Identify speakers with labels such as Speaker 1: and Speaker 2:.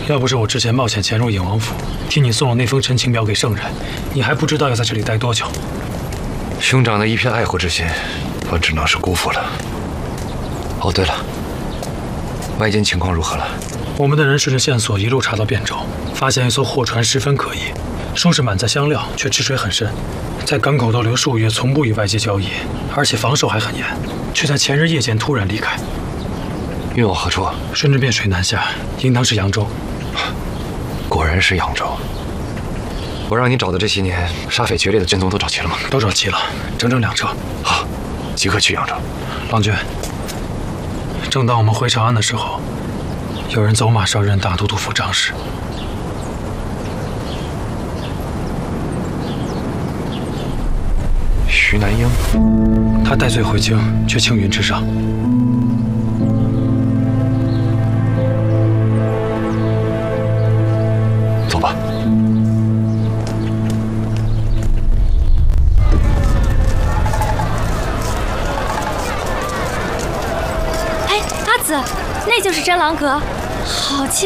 Speaker 1: 要不是我之前冒险潜入隐王府，替你送了那封陈情表给圣人，你还不知道要在这里待多久。
Speaker 2: 兄长的一片爱护之心，我只能是辜负了。哦，对了，外间情况如何了？
Speaker 1: 我们的人顺着线索一路查到汴州，发现一艘货船十分可疑，说是满载香料，却吃水很深，在港口逗留数月，从不与外界交易，而且防守还很严，却在前日夜间突然离开。
Speaker 2: 运往何处？
Speaker 1: 顺着汴水南下，应当是扬州。
Speaker 2: 果然是扬州。我让你找的这些年杀匪决裂的真踪都找齐了吗？
Speaker 1: 都找齐了，整整2车。
Speaker 2: 好，即刻去扬州。
Speaker 1: 郎君，正当我们回长安的时候，有人走马上任大都督府长史。
Speaker 2: 徐南英，
Speaker 1: 他戴罪回京，却青云直上。
Speaker 2: 走吧。
Speaker 3: 哎，阿紫，那就是真郎阁，好气